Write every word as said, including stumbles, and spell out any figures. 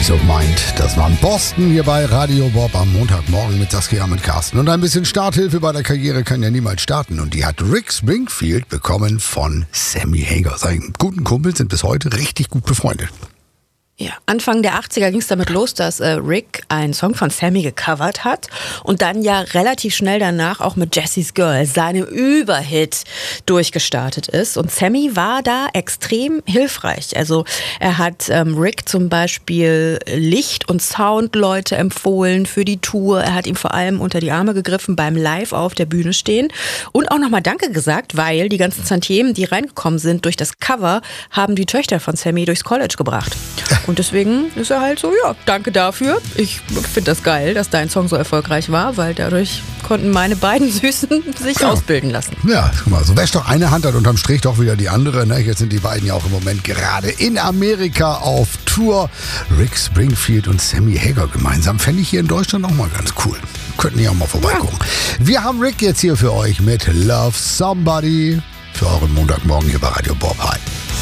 Peace of Mind. Das waren Boston hier bei Radio Bob am Montagmorgen mit Saskia und Carsten. Und ein bisschen Starthilfe bei der Karriere kann ja niemals starten. Und die hat Rick Springfield bekommen von Sammy Hagar. Seine guten Kumpel sind bis heute richtig gut befreundet. Ja, Anfang der achtziger ging es damit los, dass äh, Rick einen Song von Sammy gecovert hat und dann ja relativ schnell danach auch mit Jesse's Girl, seinem Überhit, durchgestartet ist. Und Sammy war da extrem hilfreich. Also er hat ähm, Rick zum Beispiel Licht- und Soundleute empfohlen für die Tour. Er hat ihm vor allem unter die Arme gegriffen beim Live auf der Bühne stehen und auch nochmal Danke gesagt, weil die ganzen Tantiemen, die reingekommen sind durch das Cover, haben die Töchter von Sammy durchs College gebracht. Und deswegen ist er halt so, ja, danke dafür. Ich finde das geil, dass dein Song so erfolgreich war, weil dadurch konnten meine beiden Süßen sich ja. ausbilden lassen. Ja, guck mal, so wäscht doch eine Hand, hat unterm Strich doch wieder die andere. Ne? Jetzt sind die beiden ja auch im Moment gerade in Amerika auf Tour. Rick Springfield und Sammy Hagar gemeinsam. Fände ich hier in Deutschland auch mal ganz cool. Könnten ja auch mal vorbeigucken. Ja. Wir haben Rick jetzt hier für euch mit Love Somebody für euren Montagmorgen hier bei Radio Bob. Hi.